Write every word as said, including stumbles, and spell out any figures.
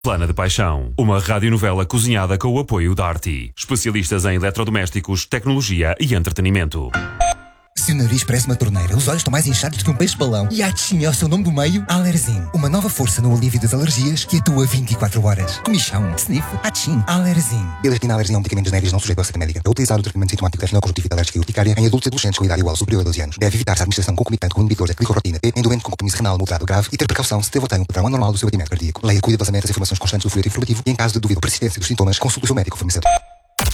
Plana de Paixão, uma radionovela cozinhada com o apoio da Arti, especialistas em eletrodomésticos, tecnologia e entretenimento. Se o nariz parece uma torneira, os olhos estão mais inchados que um peixe-balão e a tinha o seu nome do meio, Alerзин. Uma nova força no alívio das alergias que atua vinte e quatro horas. Comichão, sniff, atchim, Alerзин. Bilastina Alerзин é um medicamento genérico não sujeito à receita médica. É utilizado no tratamento sintomático da retinocordite alérgica e urticária em adultos e adolescentes com idade igual ou superior a doze anos. Deve evitar-se a administração concomitante com inibidores da glicorrotina P em doente com compromisso renal moderado grave e ter precaução se teve ou tem um padrão anormal do seu batimento cardíaco. Leia e cuide basicamente as informações constantes do folheto informativo e em caso de dúvida ou persistência dos sintomas, consulte o seu médico ou farmacêutico.